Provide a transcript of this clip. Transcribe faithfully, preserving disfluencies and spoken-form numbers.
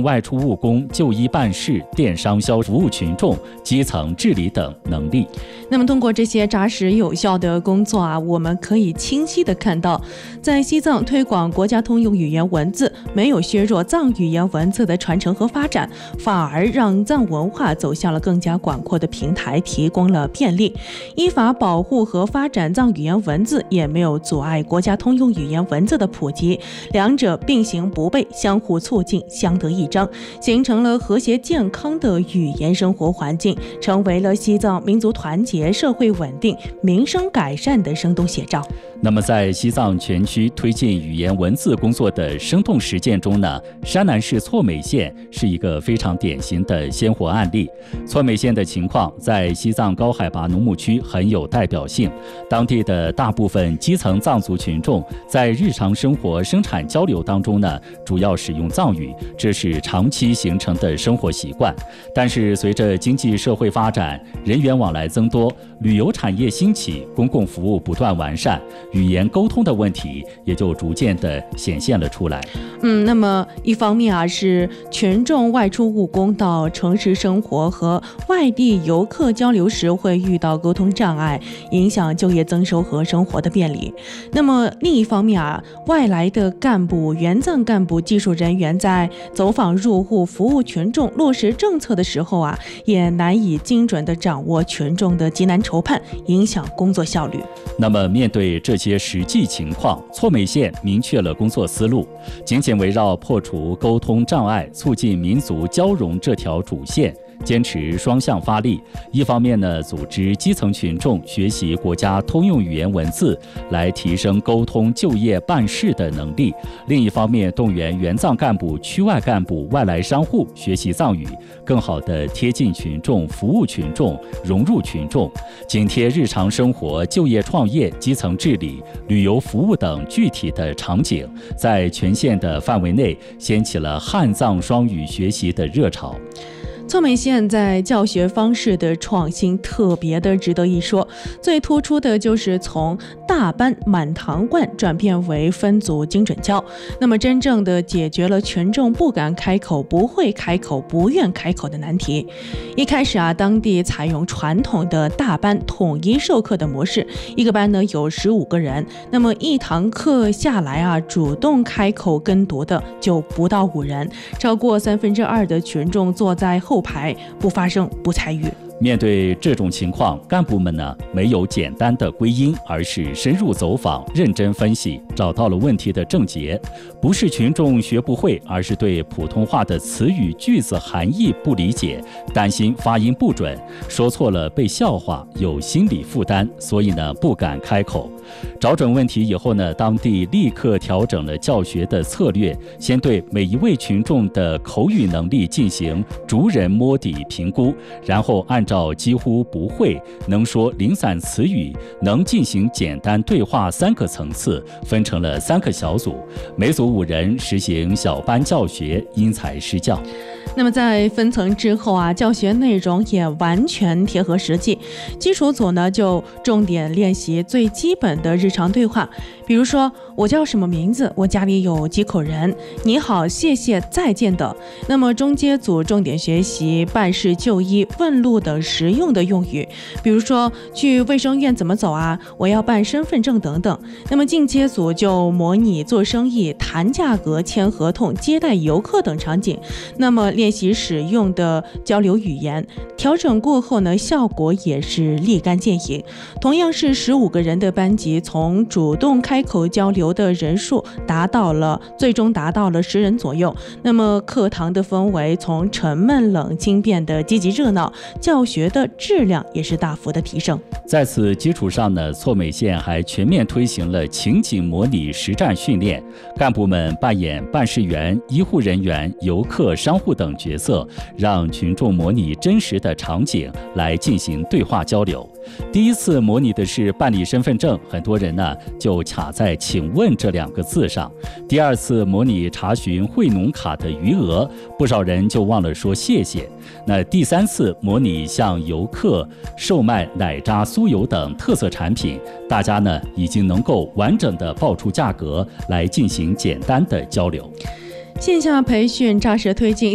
外出务工、就医办事、电商销服务群众、基层治理等能力。 那么通过这些扎实有效的工作啊，我们可以清晰地看到，在西藏推广国家通用语言文字，没有削弱藏语言文字的传承和发展，反而让藏文化走向了更加广阔的平台，提供了便利。依法保护和发展藏语言文字，也没有阻碍国家通用语言文字的普及，两者并行不悖，相互促进，相得益彰，形成了和谐健康的语言生活环境，成为了西藏民族团结、社会稳定、民生改善的生动写照。 那么在西藏全区推进语言文字工作的生动实践中呢，山南市措美县是一个非常典型的鲜活案例。措美县的情况在西藏高海拔农牧区很有代表性，当地的大部分基层藏族群众在日常生活生产交流当中呢，主要使用藏语，这是长期形成的生活习惯。但是随着经济社会发展，人员往来增多，旅游产业兴起，公共服务不断完善，语言沟通的问题也就逐渐的显现了出来。 嗯，那么一方面啊，是群众外出务工到城市生活和外地游客交流时会遇到沟通障碍，影响就业增收和生活的便利。那么另一方面啊，外来的干部、原藏干部、技术人员在走访入户、服务群众、落实政策的时候啊，也难以精准地掌握群众的急难愁盼，影响工作效率。 那么面对这些实际情况，措美县明确了工作思路，紧紧围绕破除沟通障碍、促进民族交融这条主线，坚持双向发力。一方面呢，组织基层群众学习国家通用语言文字，来提升沟通、就业、办事的能力；另一方面，动员原藏干部、区外干部、外来商户学习藏语，更好地贴近群众、服务群众、融入群众，紧贴日常生活、就业创业、基层治理、旅游服务等具体的场景，在全县的范围内掀起了汉藏双语学习的热潮。 措美县在教学方式的创新特别的值得一说，最突出的就是从大班满堂灌转变为分组精准教，那么真正的解决了群众不敢开口、不会开口、不愿开口的难题。一开始啊，当地采用传统的大班统一授课的模式，一个班呢有十五个人，那么一堂课下来啊，主动开口跟读的就不到五人，超过三分之二的群众坐在后排不发声、不参与。 面对这种情况，干部们呢没有简单的归因，而是深入走访，认真分析，找到了问题的症结。不是群众学不会，而是对普通话的词语、句子含义不理解，担心发音不准，说错了被笑话，有心理负担，所以呢不敢开口。找准问题以后呢，当地立刻调整了教学的策略，先对每一位群众的口语能力进行逐人摸底评估，然后按照几乎不会、能说零散词语、能进行简单对话三个层次，分成了三个小组，每组五人，实行小班教学，因材施教。 那么在分层之后啊，教学内容也完全贴合实际。基础组呢，就重点练习最基本的日常对话，比如说我叫什么名字，我家里有几口人，你好、谢谢、再见等。那么中阶组重点学习办事、就医、问路等实用的用语，比如说去卫生院怎么走啊，我要办身份证等等。那么进阶组就模拟做生意、谈价格、签合同、接待游客等场景，那么练习使用的交流语言，调整过后呢，效果也是立竿见影。同样是十五个人的班级，从主动开口交流的人数达到了最终达到了十人左右。那么课堂的氛围从沉闷冷清变得积极热闹，教学的质量也是大幅的提升。 在此基础上呢，措美县还全面推行了情景模拟实战训练，干部们扮演办事员、医护人员、游客、商户等角色，让群众模拟真实的场景来进行对话交流。第一次模拟的是办理身份证，很多人呢就卡在请问这两个字上。第二次模拟查询惠农卡的余额，不少人就忘了说谢谢。那第三次模拟向游客售卖奶渣、酥油等特色产品，大家呢已经能够完整的报出价格来进行简单的交流。 线下培训扎实推进